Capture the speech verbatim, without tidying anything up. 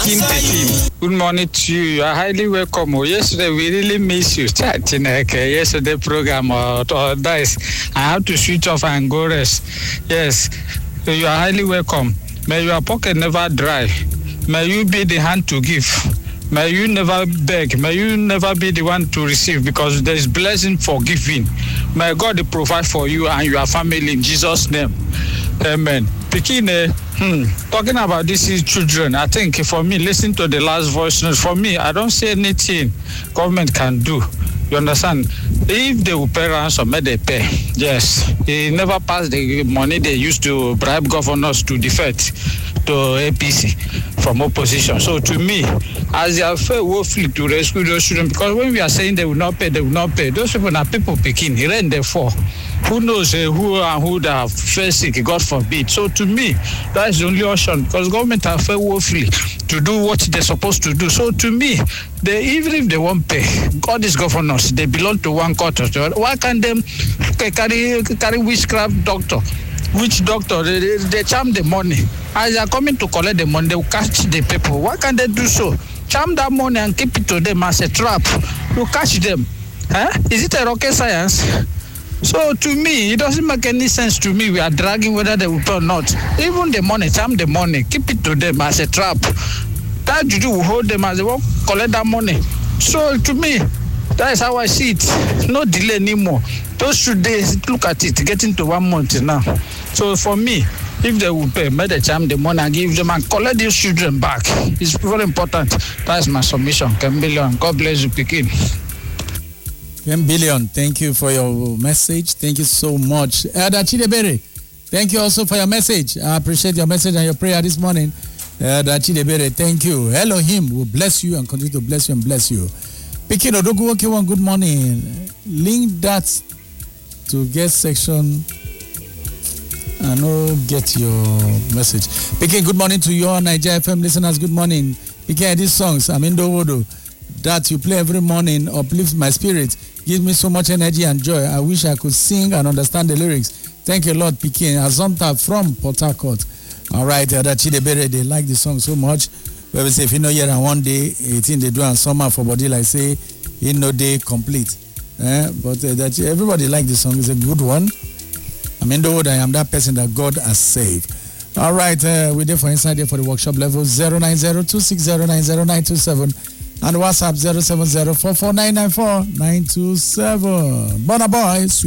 Pikin Pikin. Good morning to you. You are highly welcome. Oh, yesterday we really miss you. Chatting okay. Yesterday program or uh, dice. I have to switch off and go rest. Yes. So you are highly welcome. May your pocket never dry. May you be the hand to give. May you never beg. May you never be the one to receive, because there is blessing for giving. May God provide for you and your family in Jesus' name. Amen. Pikin, hmm, talking about these children, I think for me, listen to the last voice note. For me, I don't see anything government can do. You understand? If they will pay ransom, may they pay. Yes. They never pass the money they used to bribe governors to defect to A P C from opposition. So to me, as they have failed woefully to rescue those children, because when we are saying they will not pay, they will not pay. Those people are people picking. He ran there for. Who knows uh, who and who that have fell sick, God forbid. So to me, that is the only option, because government have failed woefully to do what they're supposed to do. So to me, they, even if they won't pay, God is governors, they belong to one quarter. Why can't them carry carry witchcraft doctor? Which doctor? They, they, they charm the money. As they are coming to collect the money, they will catch the people. Why can't they do so? Charm that money and keep it to them as a trap. You catch them. Huh? Is it a rocket science? So to me, it doesn't make any sense to me. We are dragging whether they will pay or not. Even the money, charm the money, keep it to them as a trap. That juju will hold them as they won't collect that money. So to me, that is how I see it. No delay anymore. Those two days, look at it, getting to one month now. So for me, if they will pay, may they charm the money and give them and collect these children back. It's very important. That is my submission. ten billion. God bless you, Pikin. ten billion. Thank you for your message. Thank you so much. Elder Chidebere, thank you also for your message. I appreciate your message and your prayer this morning. Elder Chidebere, thank you. Elohim will bless you and continue to bless you and bless you. Pikin Odogu Okewan, good morning. Link that to get section. I know get your message. Pikin, good morning to your Nigeria F M listeners. Good morning. Pikin, these songs, I'm in the Wodo, that you play every morning uplifts my spirit, gives me so much energy and joy. I wish I could sing and understand the lyrics. Thank you, Lord. Pikin Azonta from Port Harcourt. All right, uh, that Chidebere, they like the song so much. Where we say, if you know, here and one day, eighteen they do and summer for body, like say, in no day complete. Eh? But uh, that everybody like the song. It's a good one. I mean, the word I am that person that God has saved. All right, uh, we're there for inside here for the workshop level zero nine zero two six zero nine zero nine two seven and WhatsApp zero seven zero four four nine nine four nine two seven. Bona boy, sweet.